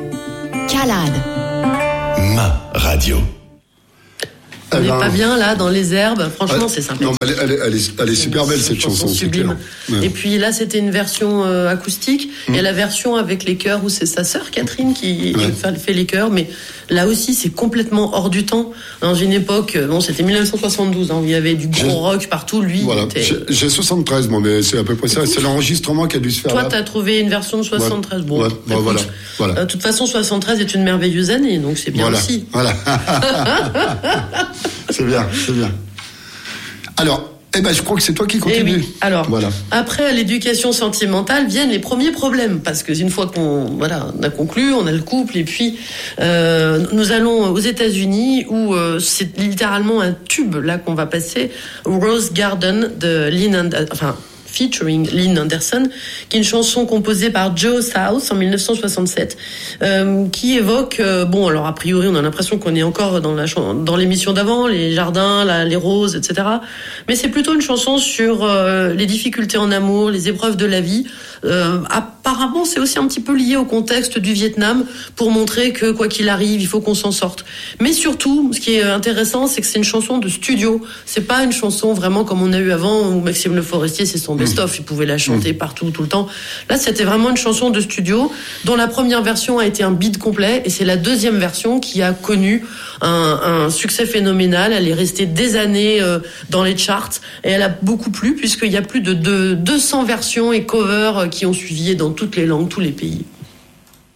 Calade. Ma radio. On n'est pas bien là dans les herbes, franchement c'est sympathique. Non, elle est super belle cette chanson, sublime. Ouais. Et puis là c'était une version acoustique, et la version avec les chœurs où c'est sa sœur Catherine qui fait les chœurs, mais là aussi c'est complètement hors du temps. Dans une époque, c'était 1972, où il y avait du gros rock partout. Lui, voilà. J'ai 73 moi, mais c'est à peu près ça. C'est l'enregistrement qui a dû se faire. Toi, là. t'as trouvé une version de 73. Ouais. Bon, Voilà. De toute façon, 73 est une merveilleuse année, donc c'est bien aussi. Voilà. C'est bien. Alors, je crois que c'est toi qui continue. Oui. Alors, après l'éducation sentimentale viennent les premiers problèmes, parce que une fois qu'on a conclu, on a le couple, et puis nous allons aux États-Unis où c'est littéralement un tube là qu'on va passer, Rose Garden de featuring Lynn Anderson, qui est une chanson composée par Joe South en 1967, qui évoque, alors a priori on a l'impression qu'on est encore dans l'émission d'avant, les jardins, les roses, etc. Mais c'est plutôt une chanson sur les difficultés en amour, les épreuves de la vie. Apparemment c'est aussi un petit peu lié au contexte du Vietnam, pour montrer que quoi qu'il arrive, il faut qu'on s'en sorte. Mais surtout, ce qui est intéressant, c'est que c'est une chanson de studio. C'est pas une chanson vraiment comme on a eu avant, où Maxime Le Forestier, c'est son best-of, il pouvait la chanter partout, tout le temps. Là, c'était vraiment une chanson de studio, dont la première version a été un bide complet, et c'est la deuxième version qui a connu un succès phénoménal. Elle est restée des années dans les charts, et elle a beaucoup plu, puisqu'il y a plus de 200 versions et covers qui ont suivi dans toutes les langues, tous les pays.